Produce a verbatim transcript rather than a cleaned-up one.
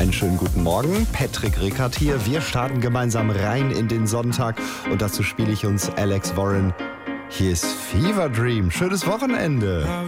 Einen schönen guten Morgen. Patrick Rickard hier. Wir starten gemeinsam rein in den Sonntag und dazu spiele ich uns Alex Warren. Hier ist Fever Dream. Schönes Wochenende.